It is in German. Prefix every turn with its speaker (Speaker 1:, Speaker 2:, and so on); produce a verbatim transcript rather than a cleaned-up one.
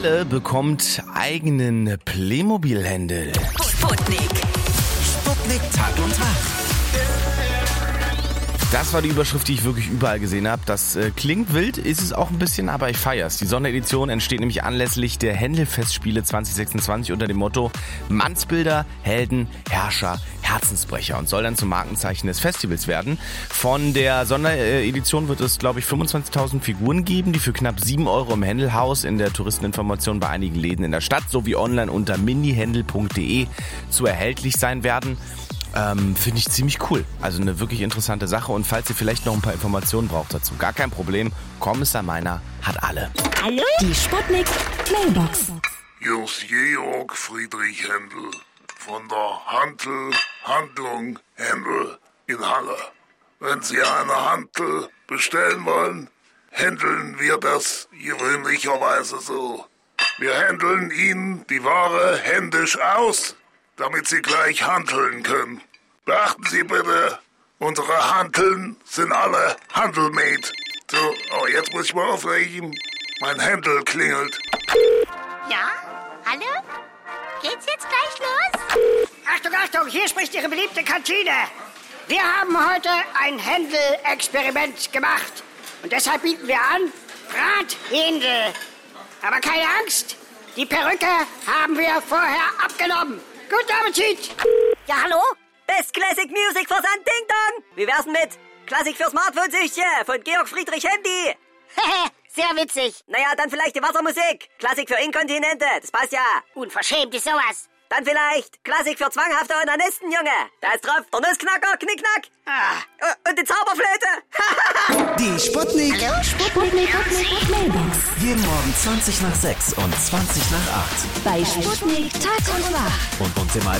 Speaker 1: Halle bekommt eigenen Playmobil-Händel.
Speaker 2: Sputnik.
Speaker 3: Sputnik Tag und Tag.
Speaker 1: Das war die Überschrift, die ich wirklich überall gesehen habe. Das äh, klingt wild, ist es auch ein bisschen, aber ich feier's. Die Sonderedition entsteht nämlich anlässlich der Händel-Festspiele zwanzig sechsundzwanzig unter dem Motto Mannsbilder, Helden, Herrscher, Herzensbrecher und soll dann zum Markenzeichen des Festivals werden. Von der Sonderedition wird es, glaube ich, fünfundzwanzigtausend Figuren geben, die für knapp sieben Euro im Händelhaus in der Touristeninformation bei einigen Läden in der Stadt sowie online unter minihändel punkt de zu erhältlich sein werden. Ähm, finde ich ziemlich cool. Also eine wirklich interessante Sache. Und falls ihr vielleicht noch ein paar Informationen braucht dazu, gar kein Problem. Kommissar Meiner hat alle.
Speaker 2: Hallo? Die Sputnik Mailbox.
Speaker 4: Hier ist Georg Friedrich Händel von der Hantel Handlung Händel in Halle. Wenn Sie eine Hantel bestellen wollen, händeln wir das gewöhnlicherweise so. Wir händeln Ihnen die Ware händisch aus, damit Sie gleich hanteln können. Beachten Sie bitte, unsere Hanteln sind alle handlemade. So, oh, jetzt muss ich mal auflegen. Mein Händel klingelt.
Speaker 5: Ja? Hallo? Geht's jetzt gleich los?
Speaker 6: Achtung, Achtung, hier spricht Ihre beliebte Kantine. Wir haben heute ein Händel-Experiment gemacht. Und deshalb bieten wir an Brathändel. Aber keine Angst, die Perücke haben wir vorher abgenommen. Guten Appetit!
Speaker 7: Ja, hallo? Best Classic Music Versand Ding Dong! Wie wär's denn mit Klassik für Smartphone-Süchtige von Georg Friedrich Handy?
Speaker 5: Sehr witzig.
Speaker 7: Naja, dann vielleicht die Wassermusik. Klassik für Inkontinente, das passt ja.
Speaker 5: Unverschämt ist sowas.
Speaker 7: Dann vielleicht Klassik für zwanghafte Onanisten, Junge. Da ist drauf der Nussknacker, Knickknack. Ah. Und die Zauberflöte.
Speaker 3: Die Sputnik.
Speaker 2: Hallo? Sputnik Mailbox.
Speaker 3: Jeden Morgen zwanzig nach sechs und zwanzig nach acht.
Speaker 2: Bei Sputnik Tag und Wach.
Speaker 3: Und uns im